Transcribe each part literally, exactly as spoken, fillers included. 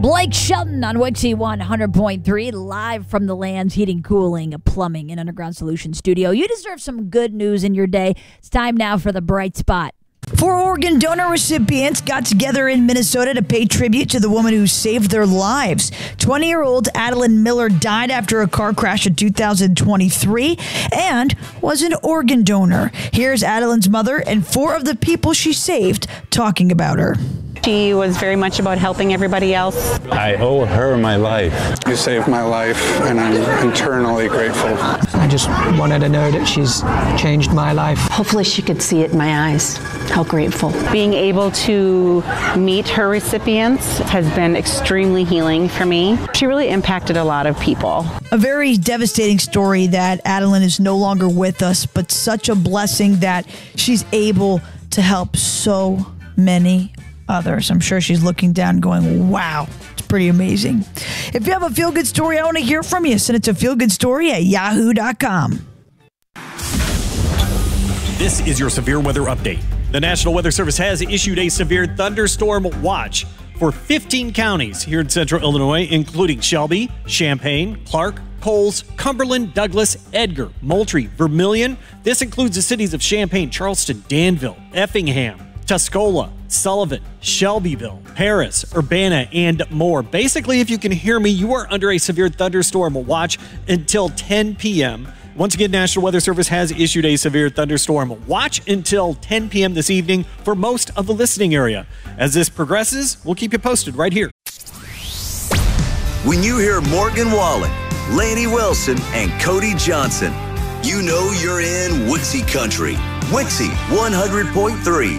Blake Shelton on Wixie one hundred point three, live from the Land's Heating, Cooling, Plumbing, and Underground Solutions studio. You deserve some good news in your day. It's time now for the Bright Spot. Four organ donor recipients got together in Minnesota to pay tribute to the woman who saved their lives. twenty-year-old Adeline Miller died after a car crash in two thousand twenty-three and was an organ donor. Here's Adeline's mother and four of the people she saved talking about her. She was very much about helping everybody else. I owe her my life. You saved my life, and I'm eternally grateful. I just wanted to know that she's changed my life. Hopefully she could see it in my eyes, how grateful. Being able to meet her recipients has been extremely healing for me. She really impacted a lot of people. A very devastating story that Adeline is no longer with us, but such a blessing that she's able to help so many others. I'm sure she's looking down going, wow, it's pretty amazing. If you have a feel-good story, I want to hear from you. Send it to feelgoodstory at yahoo dot com. This is your severe weather update. The National Weather Service has issued a severe thunderstorm watch for fifteen counties here in central Illinois, including Shelby, Champaign, Clark, Coles, Cumberland, Douglas, Edgar, Moultrie, Vermilion. This includes the cities of Champaign, Charleston, Danville, Effingham, Tuscola, Sullivan, Shelbyville, Paris, Urbana, and more. Basically, if you can hear me, you are under a severe thunderstorm watch until ten p.m. Once again, National Weather Service has issued a severe thunderstorm watch until ten p.m. this evening for most of the listening area. As this progresses, we'll keep you posted right here. When you hear Morgan Wallen, Laney Wilson, and Cody Johnson, you know you're in Wixie Country. Wixie one hundred point three.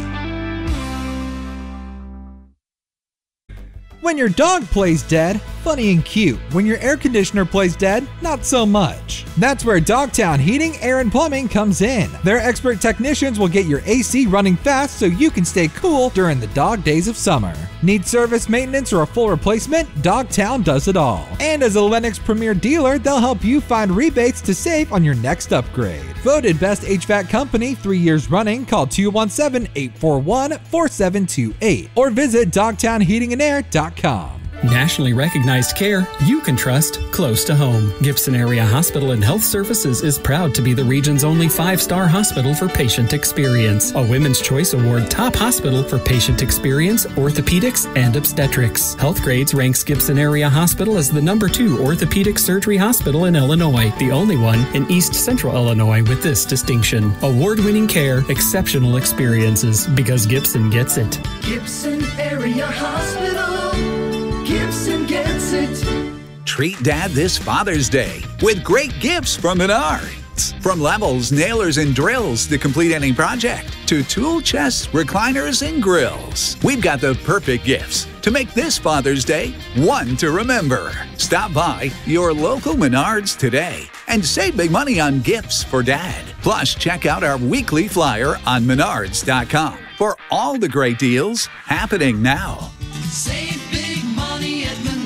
When your dog plays dead, funny and cute. When your air conditioner plays dead, not so much. That's where Dogtown Heating, Air, and Plumbing comes in. Their expert technicians will get your A C running fast so you can stay cool during the dog days of summer. Need service, maintenance, or a full replacement? Dogtown does it all. And as a Lennox Premier dealer, they'll help you find rebates to save on your next upgrade. Voted Best H V A C Company three years running, call two one seven, eight four one, four seven two eight or visit dogtown heating and air dot com. Nationally recognized care you can trust close to home. Gibson Area Hospital and Health Services is proud to be the region's only five-star hospital for patient experience. A Women's Choice Award top hospital for patient experience, orthopedics, and obstetrics. Healthgrades ranks Gibson Area Hospital as the number two orthopedic surgery hospital in Illinois, the only one in East Central Illinois with this distinction. Award-winning care, exceptional experiences, because Gibson gets it. Gibson Area Hospital. Gibson gets it. Treat Dad this Father's Day with great gifts from Menards. From levels, nailers, and drills to complete any project, to tool chests, recliners, and grills. We've got the perfect gifts to make this Father's Day one to remember. Stop by your local Menards today and save big money on gifts for Dad. Plus, check out our weekly flyer on menards dot com for all the great deals happening now. Save big money at Menards.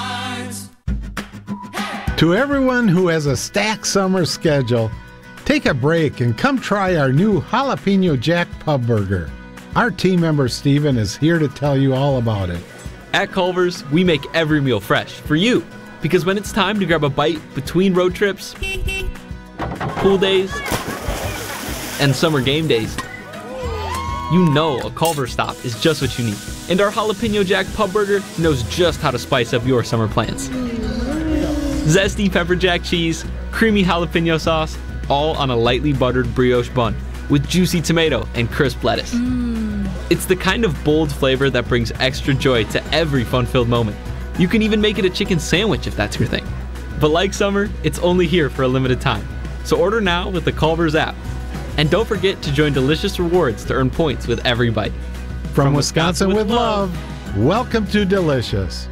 To everyone who has a stacked summer schedule, take a break and come try our new Jalapeno Jack Pub Burger. Our team member Steven is here to tell you all about it. At Culver's, we make every meal fresh for you, because when it's time to grab a bite between road trips, pool days, and summer game days, you know a Culver's stop is just what you need. And our Jalapeno Jack Pub Burger knows just how to spice up your summer plans. Zesty pepper jack cheese, creamy jalapeno sauce, all on a lightly buttered brioche bun with juicy tomato and crisp lettuce. Mm. It's the kind of bold flavor that brings extra joy to every fun-filled moment. You can even make it a chicken sandwich if that's your thing. But like summer, it's only here for a limited time. So order now with the Culver's app. And don't forget to join Delicious Rewards to earn points with every bite. From, From Wisconsin, Wisconsin with, with love, love, welcome to Delicious.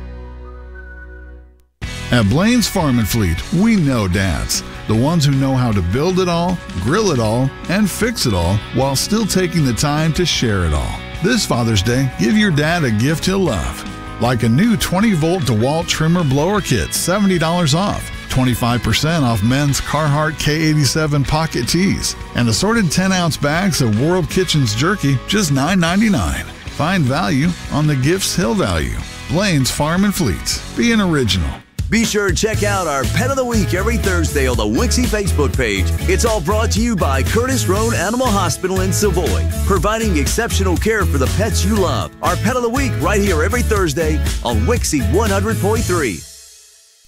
At Blaine's Farm and Fleet, we know dads. The ones who know how to build it all, grill it all, and fix it all while still taking the time to share it all. This Father's Day, give your dad a gift he'll love. Like a new twenty volt DeWalt trimmer blower kit, seventy dollars off. twenty-five percent off men's Carhartt K eighty-seven pocket tees. And assorted ten ounce bags of World Kitchens jerky, just nine ninety-nine. Find value on the gifts he'll value. Blaine's Farm and Fleet. Be an original. Be sure to check out our Pet of the Week every Thursday on the Wixie Facebook page. It's all brought to you by Curtis Roan Animal Hospital in Savoy, providing exceptional care for the pets you love. Our Pet of the Week right here every Thursday on Wixie one hundred point three.